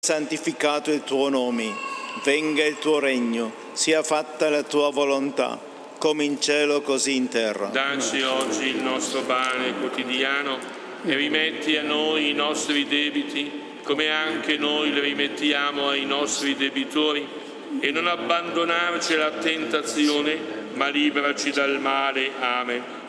santificato il tuo nome, venga il tuo regno, sia fatta la tua volontà, come in cielo così in terra. Dacci oggi il nostro pane quotidiano e rimetti a noi i nostri debiti, come anche noi li rimettiamo ai nostri debitori, e non abbandonarci alla tentazione, ma liberaci dal male. Amen.